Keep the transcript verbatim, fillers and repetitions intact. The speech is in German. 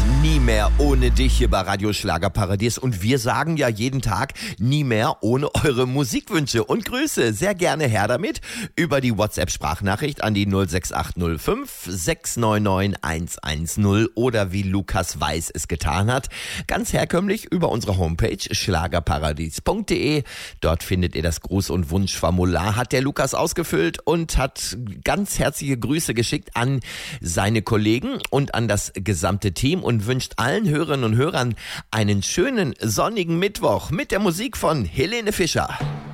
Nie mehr ohne dich hier bei Radio Schlagerparadies. Und wir sagen ja jeden Tag, nie mehr ohne eure Musikwünsche und Grüße. Sehr gerne her damit über die WhatsApp-Sprachnachricht an die null sechs acht null fünf sechs neun neun eins eins null oder wie Lukas Weiß es getan hat, ganz herkömmlich über unsere Homepage schlagerparadies punkt de. Dort findet ihr das Gruß- und Wunschformular, hat der Lukas ausgefüllt und hat ganz herzliche Grüße geschickt an seine Kollegen und an das gesamte Team und wünscht allen Hörerinnen und Hörern einen schönen sonnigen Mittwoch mit der Musik von Helene Fischer.